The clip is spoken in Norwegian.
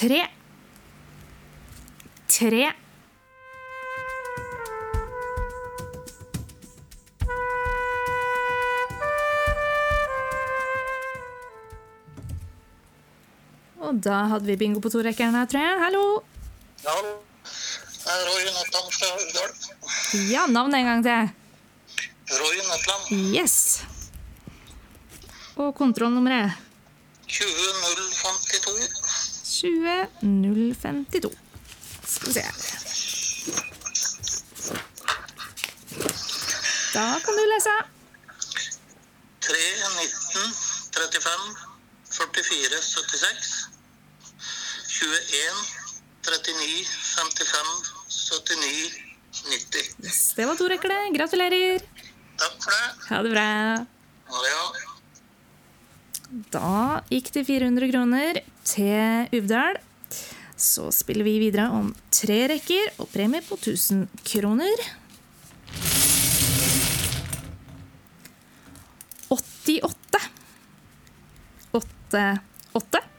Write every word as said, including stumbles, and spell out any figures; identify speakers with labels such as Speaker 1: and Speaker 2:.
Speaker 1: tre. Tre. Og da hadde vi bingo på to rekkerne her, tror jeg. Hallo!
Speaker 2: Ja, hallo. Det er Roy Nøtland fra Uvdal.
Speaker 1: Ja, navnet en gang til.
Speaker 2: Roy Nøtland.
Speaker 1: Yes. Og kontrollnummeret.
Speaker 2: tjue null femtito.
Speaker 1: tjue null femtito. Skal vi se her. Da kan du lese.
Speaker 2: tre nitten trettifem førtifire syttiseks. tjueen trettini femtifem syttini nitti.
Speaker 1: Yes, det var to rekker det. Gratulerer.
Speaker 2: Takk for det.
Speaker 1: Ha det bra.
Speaker 2: Ha det, ja.
Speaker 1: Da gikk det fire hundre kroner til Uvdal. Så spiller vi videre om tre rekker og premie på tusen kroner. åttiåtte. åtte, åtte.